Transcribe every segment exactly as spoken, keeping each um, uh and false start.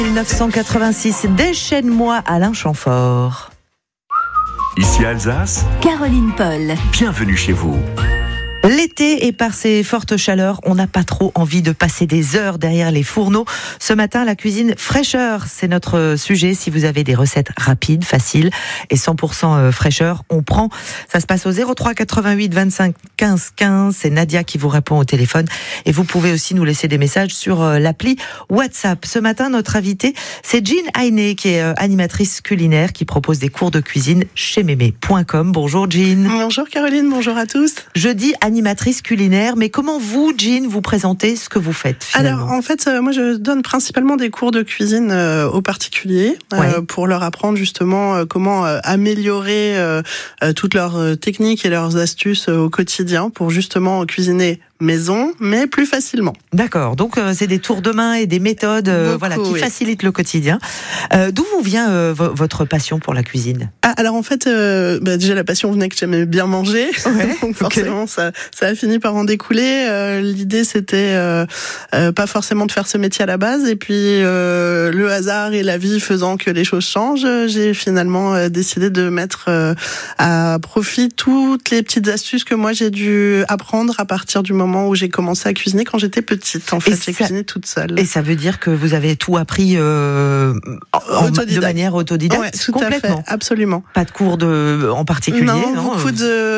mille neuf cent quatre-vingt-six, déchaîne-moi Alain Chamfort. Ici Alsace, Caroline Paul. Bienvenue chez vous. L'été et par ces fortes chaleurs, on n'a pas trop envie de passer des heures derrière les fourneaux. Ce matin, la cuisine fraîcheur, c'est notre sujet. Si vous avez des recettes rapides, faciles et cent pour cent fraîcheur, on prend. Ça se passe au zéro trois quatre-vingt-huit vingt-cinq quinze quinze. C'est Nadia qui vous répond au téléphone. Et vous pouvez aussi nous laisser des messages sur l'appli WhatsApp. Ce matin, notre invitée, c'est Jean Heiné, qui est animatrice culinaire, qui propose des cours de cuisine chez mémé point com. Bonjour Jean. Bonjour Caroline, bonjour à tous. Je dis animatrice culinaire, mais comment vous, Jean, vous présentez ce que vous faites finalement? Alors, en fait, euh, moi, je donne principalement des cours de cuisine euh, aux particuliers euh, ouais. pour leur apprendre justement euh, comment euh, améliorer euh, euh, toutes leurs euh, techniques et leurs astuces euh, au quotidien pour justement cuisiner maison, mais plus facilement. D'accord, donc euh, c'est des tours de main et des méthodes euh, Beaucoup, voilà, qui oui. facilitent le quotidien. Euh, d'où vous vient euh, v- votre passion pour la cuisine? Ah, alors en fait, euh, bah, déjà la passion venait que j'aimais bien manger, ouais, donc forcément okay. ça, ça a fini par en découler. Euh, l'idée c'était euh, euh, pas forcément de faire ce métier à la base, et puis euh, le hasard et la vie faisant que les choses changent, j'ai finalement euh, décidé de mettre euh, à profit toutes les petites astuces que moi j'ai dû apprendre à partir du moment où j'ai commencé à cuisiner quand j'étais petite. En fait, j'ai ça, cuisiné toute seule. Et ça veut dire que vous avez tout appris euh, en, de manière autodidacte? Ouais, tout complètement. à fait, absolument. Pas de cours de, en particulier? Non, non beaucoup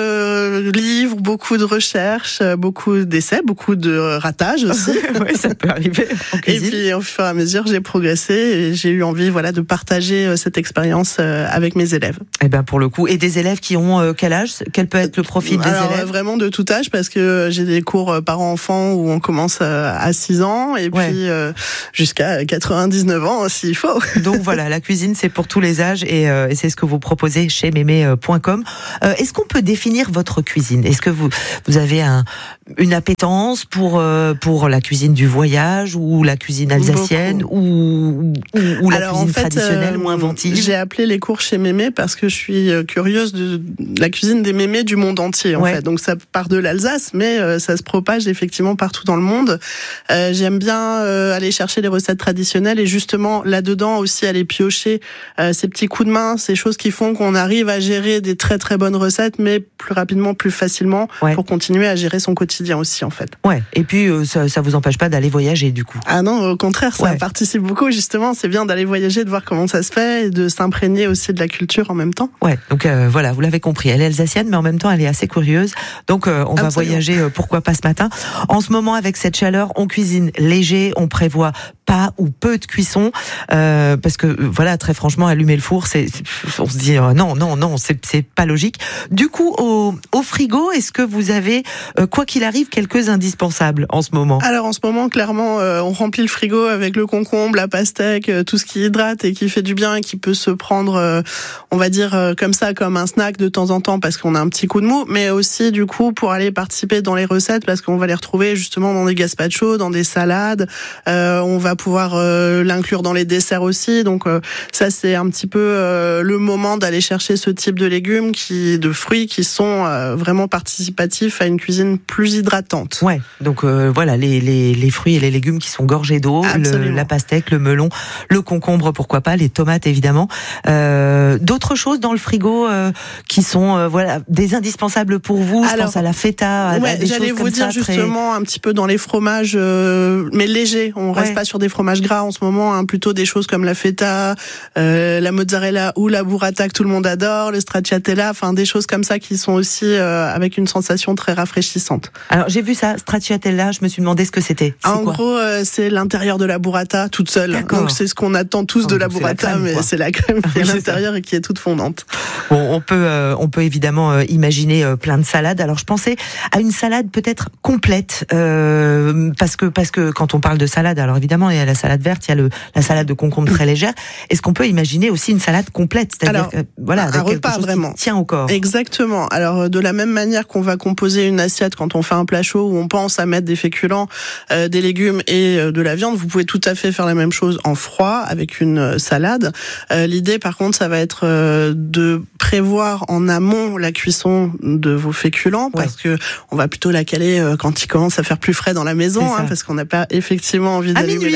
de livres, beaucoup de recherches, beaucoup d'essais, beaucoup de ratages aussi. Oui, ça peut arriver en cuisine. Et puis, au fur et à mesure, j'ai progressé et j'ai eu envie, voilà, de partager cette expérience avec mes élèves. Eh ben, pour le coup. Et des élèves qui ont quel âge? Quel peut être le profil des Alors, élèves? Vraiment de tout âge, parce que j'ai des cours parents-enfants où on commence à six ans et ouais. puis euh, jusqu'à quatre-vingt-dix-neuf ans s'il faut. Donc voilà, la cuisine c'est pour tous les âges et, euh, et c'est ce que vous proposez chez mémé point com. Euh, est-ce qu'on peut définir votre cuisine? Est-ce que vous, vous avez un, une appétence pour, euh, pour la cuisine du voyage ou la cuisine alsacienne ou, ou, ou la Alors, cuisine en fait, traditionnelle euh, ou inventive? J'ai appelé les cours chez mémé parce que je suis curieuse de la cuisine des mémés du monde entier en ouais. fait. Donc ça part de l'Alsace, mais euh, ça se propage effectivement partout dans le monde. Euh, j'aime bien euh, aller chercher les recettes traditionnelles et justement là-dedans aussi aller piocher euh, ces petits coups de main, ces choses qui font qu'on arrive à gérer des très très bonnes recettes, mais plus rapidement, plus facilement, ouais. pour continuer à gérer son quotidien aussi en fait. Ouais. Et puis euh, ça, ça vous empêche pas d'aller voyager du coup? Ah non, au contraire, ça ouais. participe beaucoup justement. C'est bien d'aller voyager, de voir comment ça se fait et de s'imprégner aussi de la culture en même temps. Ouais. Donc euh, voilà, vous l'avez compris, elle est alsacienne, mais en même temps elle est assez curieuse. Donc euh, on Absolument. va voyager, euh, pourquoi pas ce matin. En ce moment, avec cette chaleur, on cuisine léger, on prévoit pas ou peu de cuisson, euh, parce que voilà, très franchement, allumer le four, c'est, on se dit euh, non, non, non, c'est, c'est pas logique. Du coup, au, au frigo, est-ce que vous avez, euh, quoi qu'il arrive, quelques indispensables en ce moment? Alors en ce moment, clairement, euh, on remplit le frigo avec le concombre, la pastèque, euh, tout ce qui hydrate et qui fait du bien et qui peut se prendre, euh, on va dire euh, comme ça, comme un snack de temps en temps parce qu'on a un petit coup de mou, mais aussi du coup pour aller participer dans les recettes parce qu'on va les retrouver justement dans des gazpacho, dans des salades. Euh, on va pouvoir euh, l'inclure dans les desserts aussi. Donc euh, ça c'est un petit peu euh, le moment d'aller chercher ce type de légumes, qui, de fruits qui sont euh, vraiment participatifs à une cuisine plus hydratante. Ouais. Donc euh, voilà les, les les fruits et les légumes qui sont gorgés d'eau, le, la pastèque, le melon, le concombre, pourquoi pas, les tomates évidemment. Euh, d'autres choses dans le frigo euh, qui sont euh, voilà des indispensables pour vous. Alors, je pense à la feta. À, ouais, à des j'allais choses vous comme dire ça, justement très... un petit peu dans les fromages, euh, mais légers. On ouais. reste pas sur des fromages gras en ce moment, hein, plutôt des choses comme la feta, euh, la mozzarella ou la burrata que tout le monde adore, le stracciatella, enfin des choses comme ça qui sont aussi euh, avec une sensation très rafraîchissante. Alors j'ai vu ça, stracciatella, je me suis demandé ce que c'était. C'est en quoi gros, euh, c'est l'intérieur de la burrata toute seule. D'accord. Donc c'est ce qu'on attend tous oh, de la burrata, la crème, mais quoi. C'est la crème qui est à l'intérieur et qui est toute fondante. Bon, on peut, euh, on peut évidemment euh, imaginer euh, plein de salades. Alors je pensais à une salade peut-être complète, euh, parce que parce que quand on parle de salade, alors évidemment il y a la salade verte, il y a le la salade de concombre très légère. Est-ce qu'on peut imaginer aussi une salade complète, c'est-à-dire alors, que, voilà, avec un quelque repas chose vraiment qui tient au corps. Exactement. Alors de la même manière qu'on va composer une assiette quand on fait un plat chaud où on pense à mettre des féculents, euh, des légumes et euh, de la viande, vous pouvez tout à fait faire la même chose en froid avec une euh, salade. Euh, l'idée par contre, ça va être euh, de prévoir en amont la cuisson de vos féculents, parce ouais. que on va plutôt la caler euh, quand il commence à faire plus frais dans la maison, hein, parce qu'on n'a pas effectivement envie d'allumer la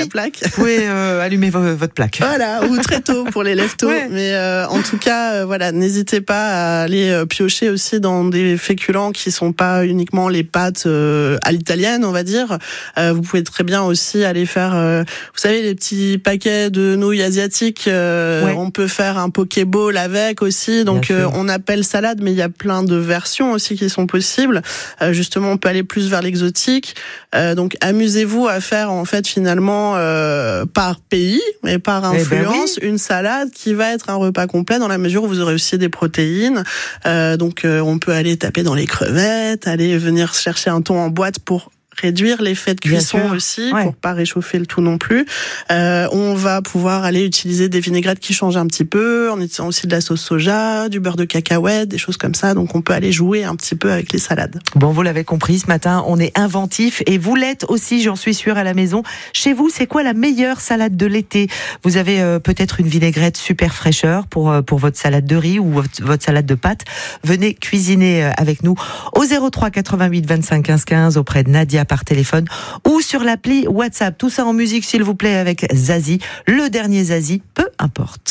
plaque. Vous pouvez euh, allumer vo- votre plaque. Voilà, ou très tôt pour les lève-tôt. Ouais. Mais euh, en tout cas, euh, voilà, n'hésitez pas à aller euh, piocher aussi dans des féculents qui sont pas uniquement les pâtes euh, à l'italienne, on va dire. Euh, vous pouvez très bien aussi aller faire, euh, vous savez, les petits paquets de nouilles asiatiques. Euh, Ouais. On peut faire un pokéball avec aussi. Donc Bien euh, sûr. on appelle salade, mais il y a plein de versions aussi qui sont possibles. Euh, justement, on peut aller plus vers l'exotique. Euh, donc amusez-vous à faire en fait finalement euh, par pays et par Eh ben influence une salade qui va être un repas complet dans la mesure où vous aurez aussi des protéines. Euh, donc euh, on peut aller taper dans les crevettes, aller venir chercher un thon en boîte pour réduire l'effet de Bien cuisson sûr. aussi, Ouais. pour pas réchauffer le tout non plus. Euh, on va pouvoir aller utiliser des vinaigrettes qui changent un petit peu, en utilisant aussi de la sauce soja, du beurre de cacahuète, des choses comme ça. Donc on peut aller jouer un petit peu avec les salades. Bon, vous l'avez compris, ce matin, on est inventif et vous l'êtes aussi, j'en suis sûre, à la maison. Chez vous, c'est quoi la meilleure salade de l'été ? Vous avez euh, peut-être une vinaigrette super fraîcheur pour euh, pour votre salade de riz ou votre, votre salade de pâtes. Venez cuisiner euh, avec nous au zéro trois quatre-vingt-huit vingt-cinq quinze quinze auprès de Nadia par téléphone ou sur l'appli WhatsApp. Tout ça en musique, s'il vous plaît, avec Zazie. Le dernier Zazie, peu importe.